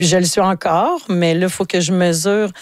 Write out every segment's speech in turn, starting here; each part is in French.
je le suis encore, mais là, il faut que je mesure.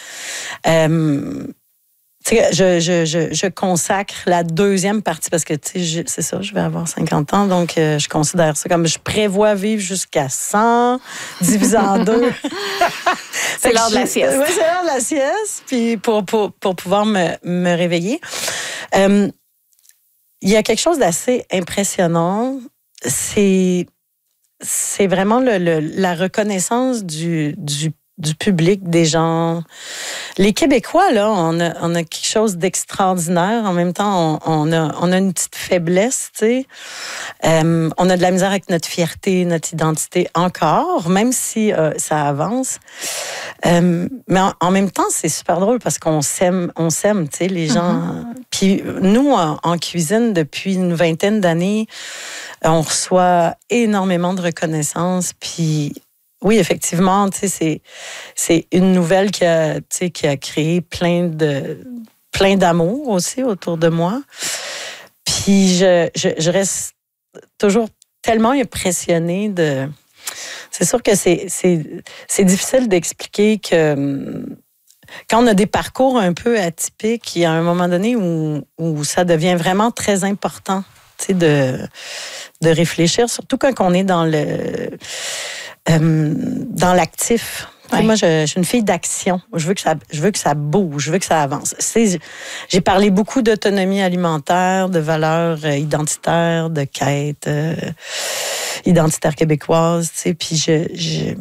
Je consacre la deuxième partie parce que, c'est ça, je vais avoir 50 ans, donc je considère ça comme je prévois vivre jusqu'à 100, divisé en deux. C'est l'heure de la sieste. Oui, c'est l'heure de la sieste, puis pour pouvoir me réveiller. Il y a quelque chose d'assez impressionnant. C'est vraiment la reconnaissance du public, des gens. Les Québécois, là, on a quelque chose d'extraordinaire. En même temps, on a une petite faiblesse, tu sais. On a de la misère avec notre fierté, notre identité encore, même si ça avance. Mais en même temps, c'est super drôle parce qu'on s'aime, tu sais, les gens. Puis nous, en cuisine, depuis une vingtaine d'années, on reçoit énormément de reconnaissance, puis oui, effectivement, tu sais, c'est une nouvelle qui a créé plein d'amour aussi autour de moi. Puis je reste toujours tellement impressionnée de. C'est sûr que c'est difficile d'expliquer que quand on a des parcours un peu atypiques, il y a un moment donné où ça devient vraiment très important, tu sais, de réfléchir, surtout quand on est dans l'actif. Ouais. Moi, je suis une fille d'action. Je veux que ça bouge, je veux que ça avance. J'ai parlé beaucoup d'autonomie alimentaire, de valeurs identitaires, de quêtes identitaires québécoises. Tu sais, puis je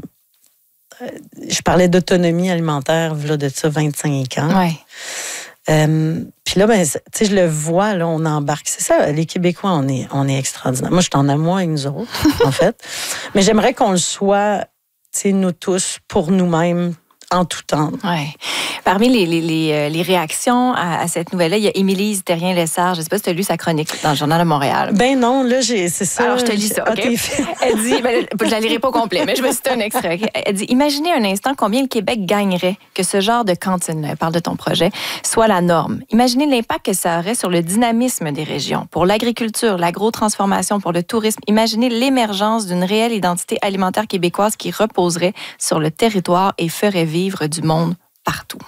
parlais d'autonomie alimentaire là, de ça 25 ans. Ouais. Puis là, ben, tu sais, je le vois, là, on embarque. C'est ça, les Québécois, on est extraordinaires. Moi, je suis en amour avec nous autres, en fait. Mais j'aimerais qu'on le soit, tu sais, nous tous, pour nous-mêmes, en tout temps. Ouais. Parmi les réactions à cette nouvelle-là, il y a Émilie Terrien-Lessard. Je ne sais pas si tu as lu sa chronique dans le Journal de Montréal. Ben non, là, c'est ça. Alors, je te lis ça, OK? Elle dit, je ne la lirai pas au complet, mais je vais citer un extrait. Okay? Elle dit, imaginez un instant combien le Québec gagnerait que ce genre de cantine, elle parle de ton projet, soit la norme. Imaginez l'impact que ça aurait sur le dynamisme des régions, pour l'agriculture, l'agro-transformation, pour le tourisme. Imaginez l'émergence d'une réelle identité alimentaire québécoise qui reposerait sur le territoire et ferait vivre du monde partout.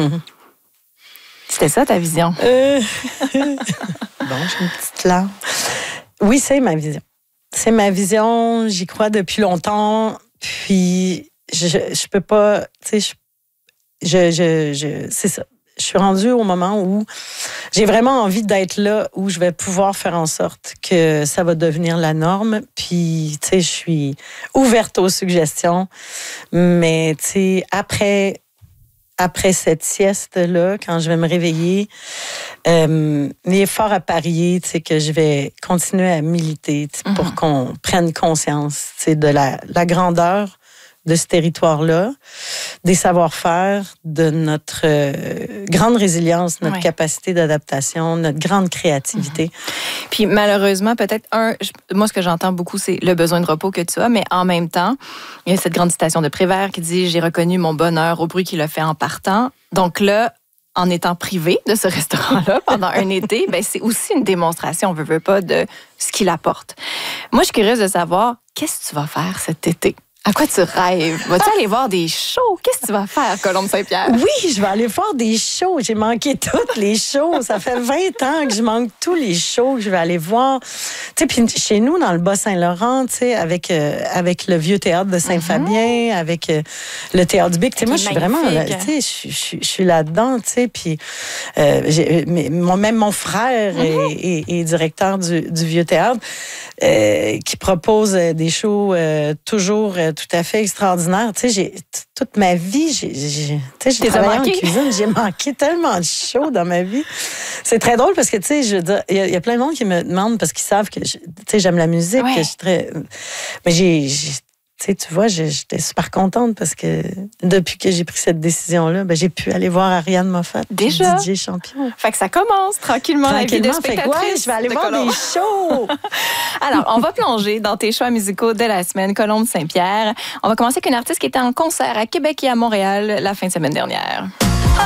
C'était ça, ta vision? Bon, j'ai une petite larme. Oui, c'est ma vision. C'est ma vision, j'y crois depuis longtemps, puis je peux pas, tu sais, c'est ça. Je suis rendue au moment où j'ai vraiment envie d'être là, où je vais pouvoir faire en sorte que ça va devenir la norme. Puis, tu sais, je suis ouverte aux suggestions, mais, tu sais, après cette sieste-là, quand je vais me réveiller, il est fort à parier, tu sais, que je vais continuer à militer pour qu'on prenne conscience, tu sais, de la grandeur de ce territoire-là, des savoir-faire, de notre grande résilience, notre capacité d'adaptation, notre grande créativité. Puis malheureusement, peut-être moi ce que j'entends beaucoup, c'est le besoin de repos que tu as, mais en même temps, il y a cette grande citation de Prévert qui dit « J'ai reconnu mon bonheur au bruit qu'il a fait en partant ». Donc là, en étant privé de ce restaurant-là pendant un été, ben c'est aussi une démonstration, on veut pas, de ce qu'il apporte. Moi, je suis curieuse de savoir, qu'est-ce que tu vas faire cet été? À quoi tu rêves? Vas-tu aller voir des shows? Qu'est-ce que tu vas faire, Colombe Saint-Pierre? Oui, je vais aller voir des shows. J'ai manqué toutes les shows. Ça fait 20 ans que je manque tous les shows que je vais aller voir. Tu sais, puis chez nous, dans le Bas-Saint-Laurent, tu sais, avec le vieux théâtre de Saint-Fabien, avec le théâtre du Bic. Tu sais, moi, je suis vraiment, tu sais, je suis là-dedans, tu sais, puis même mon frère est directeur du vieux théâtre, qui propose des shows toujours tout à fait extraordinaires. Tu sais, toute ma vie, j'ai travaillé en cuisine, j'ai manqué tellement de shows dans ma vie. C'est très drôle parce que, tu sais, je veux dire, il y a plein de monde qui me demandent parce qu'ils savent que, tu sais, j'aime la musique, que je suis très... Mais tu sais, tu vois, j'étais super contente parce que depuis que j'ai pris cette décision-là, ben, j'ai pu aller voir Ariane Moffat. Déjà? DJ Champion. Fait que ça commence tranquillement la vie de spectatrice. Je vais aller voir des shows. Alors, on va plonger dans tes choix musicaux de la semaine, Colombe Saint-Pierre. On va commencer avec une artiste qui était en concert à Québec et à Montréal la fin de semaine dernière.